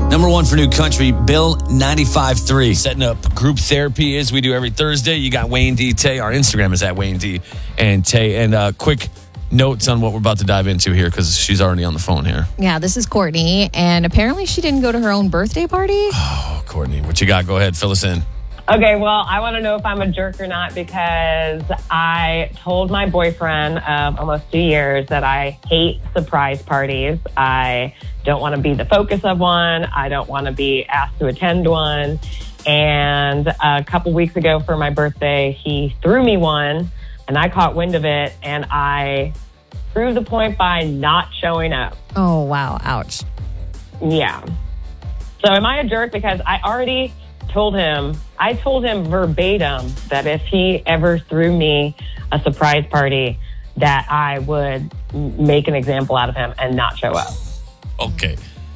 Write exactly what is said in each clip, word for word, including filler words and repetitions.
Number one for new country, Bill ninety-five point three. Setting up group therapy as we do every Thursday. You got Wayne D. Tay. Our Instagram is at Wayne D. and Tay. And uh, quick notes on what we're about to dive into here because she's already on the phone here. Yeah, this is Courtney. And apparently she didn't go to her own birthday party. Oh, Courtney, what you got? Go ahead, fill us in. Okay, well, I want to know if I'm a jerk or not because I told my boyfriend of almost two years that I hate surprise parties. I don't want to be the focus of one. I don't want to be asked to attend one. And a couple weeks ago for my birthday, he threw me one, and I caught wind of it, and I proved the point by not showing up. Oh, wow. Ouch. Yeah. So am I a jerk? Because I already told him, I told him verbatim that if he ever threw me a surprise party, that I would make an example out of him and not show up. Okay.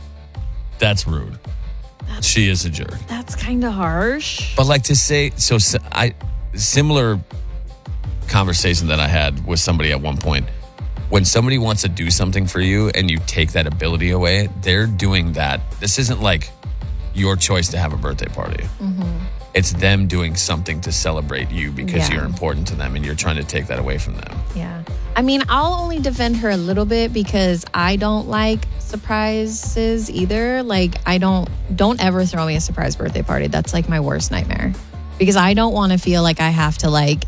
That's rude. That's, she is a jerk. That's kind of harsh. But like to say, so I, similar conversation that I had with somebody at one point, when somebody wants to do something for you and you take that ability away, they're doing that. This isn't like your choice to have a birthday party. Mm-hmm. It's them doing something to celebrate you because yeah. you're important to them and you're trying to take that away from them. Yeah. I mean, I'll only defend her a little bit because I don't like surprises either. Like, I don't, don't ever throw me a surprise birthday party. That's like my worst nightmare because I don't want to feel like I have to like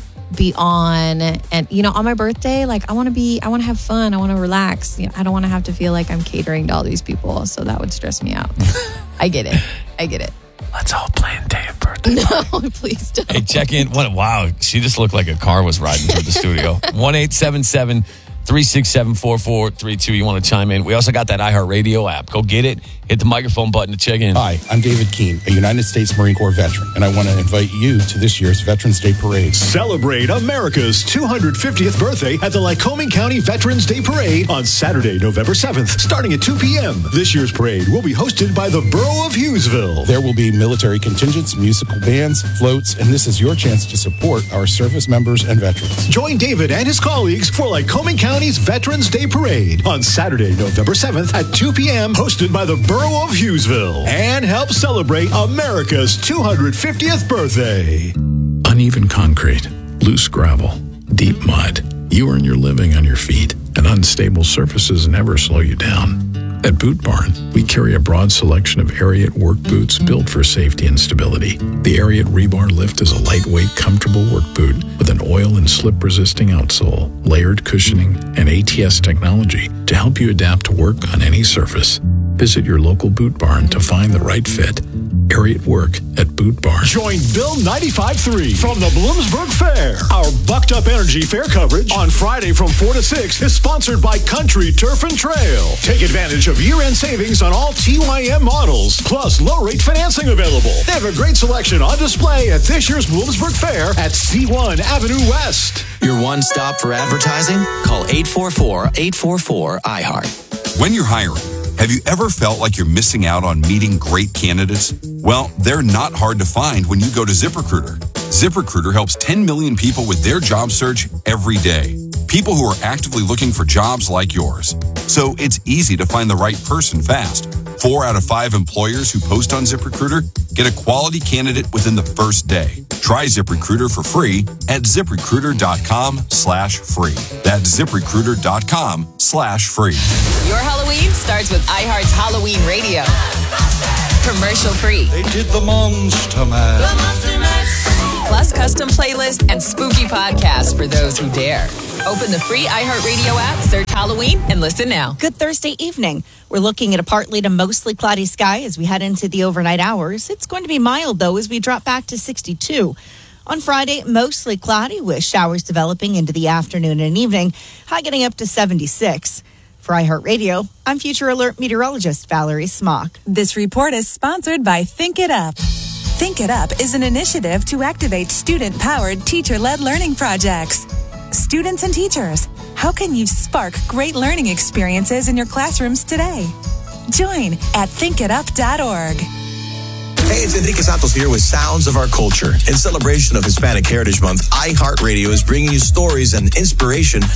be on and, you know, on my birthday, like I want to be, I want to have fun. I want to relax. You know, I don't want to have to feel like I'm catering to all these people. So that would stress me out. I get it. I get it. Let's all plan day of birthday party. No, please don't. Hey, check in. What? Wow, she just looked like a car was riding through the studio. one eight seven seven, three six seven, four four three two. You want to chime in? We also got that iHeartRadio app. Go get it. Hit the microphone button to check in. Hi, I'm David Keene, a United States Marine Corps veteran, and I want to invite you to this year's Veterans Day Parade. Celebrate America's two hundred fiftieth birthday at the Lycoming County Veterans Day Parade on Saturday, November seventh, starting at two p.m. This year's parade will be hosted by the Borough of Hughesville. There will be military contingents, musical bands, floats, and this is your chance to support our service members and veterans. Join David and his colleagues for Lycoming County's Veterans Day Parade on Saturday, November seventh at two p.m. hosted by the Borough of Hughesville, and help celebrate America's two hundred fiftieth birthday. Uneven concrete, loose gravel, deep mud. You earn your living on your feet, and unstable surfaces never slow you down. At Boot Barn, we carry a broad selection of Ariat work boots built for safety and stability. The Ariat Rebar Lift is a lightweight, comfortable work boot with an oil and slip-resisting outsole, layered cushioning, and A T S technology to help you adapt to work on any surface. Visit your local Boot Barn to find the right fit. Ariat Work at Boot Barn. Join Bill ninety-five point three from the Bloomsburg Fair. Our Bucked Up Energy Fair coverage on Friday from four to six is sponsored by Country Turf and Trail. Take advantage of year-end savings on all T Y M models, plus low-rate financing available. They have a great selection on display at this year's Bloomsburg Fair at C one Avenue West. Your one stop for advertising? Call eight four four, eight four four, I heart. When you're hiring, have you ever felt like you're missing out on meeting great candidates? Well, they're not hard to find when you go to ZipRecruiter. ZipRecruiter helps ten million people with their job search every day. People who are actively looking for jobs like yours. So it's easy to find the right person fast. Four out of five employers who post on ZipRecruiter get a quality candidate within the first day. Try ZipRecruiter for free at ZipRecruiter.com slash free. That's ZipRecruiter.com slash free. Your Halloween starts with iHeart's Halloween Radio. Commercial free. They did the Monster Mash. The Monster Mash. Plus custom playlists and spooky podcasts for those who dare. Open the free iHeartRadio app, search Halloween, and listen now. Good Thursday evening. We're looking at a partly to mostly cloudy sky as we head into the overnight hours. It's going to be mild, though, as we drop back to sixty-two. On Friday, mostly cloudy with showers developing into the afternoon and evening, high getting up to seventy-six. For iHeartRadio, I'm Future Alert meteorologist Valerie Smock. This report is sponsored by Think It Up. Think It Up is an initiative to activate student-powered, teacher-led learning projects. Students and teachers, how can you spark great learning experiences in your classrooms today? Join at think it up dot org. Hey, it's Enrique Santos here with Sounds of Our Culture. In celebration of Hispanic Heritage Month, iHeartRadio is bringing you stories and inspiration